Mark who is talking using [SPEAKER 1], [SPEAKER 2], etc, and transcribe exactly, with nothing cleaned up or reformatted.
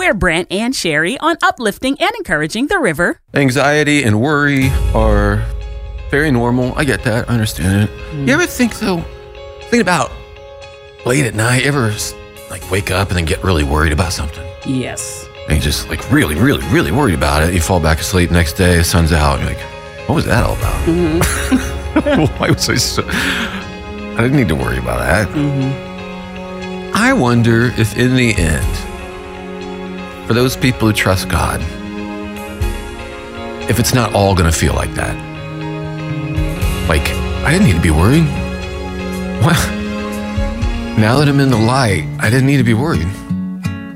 [SPEAKER 1] Inspire Brent and Sherry on uplifting and encouraging the river.
[SPEAKER 2] Anxiety and worry are very normal. I get that. I understand it. Mm. You ever think, though, think about late at night, you ever like wake up and then get really worried about something?
[SPEAKER 1] Yes.
[SPEAKER 2] And you just like really, really, really worried about it. You fall back asleep next day, the sun's out. You're like, what was that all about? Mm-hmm. Why was I so... I didn't need to worry about that. Mm-hmm. I wonder if in the end, for those people who trust God, if it's not all going to feel like that. Like, I didn't need to be worried. Well, now that I'm in the light, I didn't need to be worried.